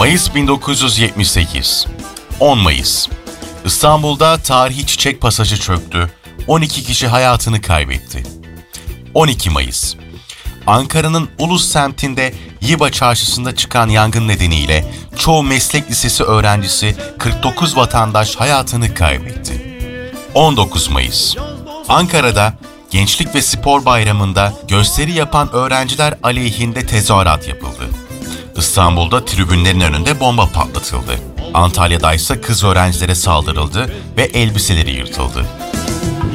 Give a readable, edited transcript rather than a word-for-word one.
Mayıs 1978. 10 Mayıs. İstanbul'da tarihi Çiçek Pasajı çöktü. 12 kişi hayatını kaybetti. 12 Mayıs. Ankara'nın Ulus semtinde Yiba Çarşısı'nda çıkan yangın nedeniyle çoğu meslek lisesi öğrencisi 49 vatandaş hayatını kaybetti. 19 Mayıs. Ankara'da Gençlik ve Spor Bayramı'nda gösteri yapan öğrenciler aleyhinde tezahürat yapıldı. İstanbul'da tribünlerin önünde bomba patlatıldı. Antalya'da ise kız öğrencilere saldırıldı ve elbiseleri yırtıldı.